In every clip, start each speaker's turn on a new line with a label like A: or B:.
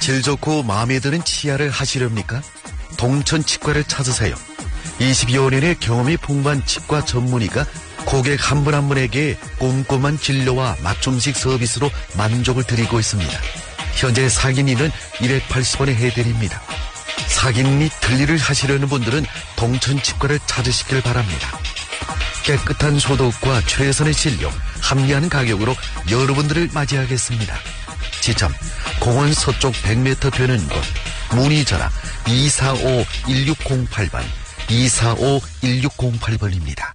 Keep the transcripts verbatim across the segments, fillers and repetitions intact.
A: 질 좋고 마음에 드는 치아를 하시렵니까? 동천 치과를 찾으세요. 이십여 년의 경험이 풍부한 치과 전문의가 고객 한 분 한 분에게 꼼꼼한 진료와 맞춤식 서비스로 만족을 드리고 있습니다. 현재 사기니는 일백팔십 원에 해드립니다. 사기니 들리를 하시려는 분들은 동천 치과를 찾으시길 바랍니다. 깨끗한 소독과 최선의 진료, 합리한 가격으로 여러분들을 맞이하겠습니다. 지점 공원 서쪽 백 미터 되는 곳. 문의 전화 이사오 일육공팔 번 이사오 일육공팔 번입니다.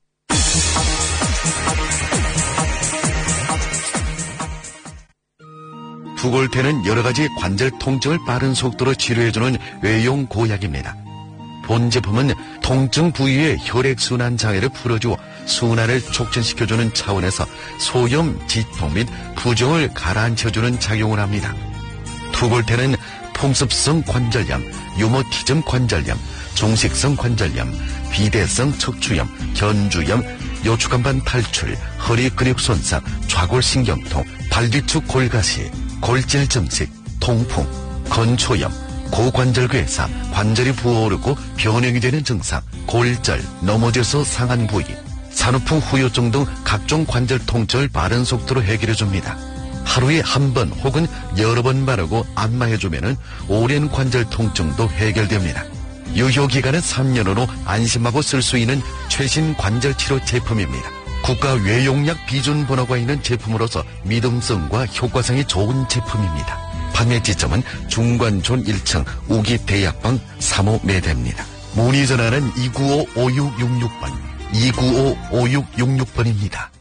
A: 투골테는 여러가지 관절 통증을 빠른 속도로 치료해주는 외용 고약입니다. 본 제품은 통증 부위의 혈액순환 장애를 풀어주어 순환을 촉진시켜주는 차원에서 소염, 지통 및 부종을 가라앉혀주는 작용을 합니다. 투골테는 풍습성 관절염, 유머티즘 관절염, 종식성 관절염, 비대성 척추염, 견주염, 요추간반 탈출, 허리 근육 손상, 좌골신경통, 발뒤축 골가시, 골질 증식, 통풍, 건초염, 고관절괴사, 관절이 부어오르고 변형이 되는 증상, 골절, 넘어져서 상한 부위, 산후풍 후유증 등 각종 관절 통증을 빠른 속도로 해결해줍니다. 하루에 한 번 혹은 여러 번 바르고 안마해주면 오랜 관절 통증도 해결됩니다. 유효기간은 삼 년으로 안심하고 쓸 수 있는 최신 관절치료 제품입니다. 국가 외용약 비준 번호가 있는 제품으로서 믿음성과 효과성이 좋은 제품입니다. 판매 지점은 중관촌 일 층 우기대약방 삼 호 매대입니다. 문의 전화는 이구오 오육육육 번, 이구오 오육육육 번입니다.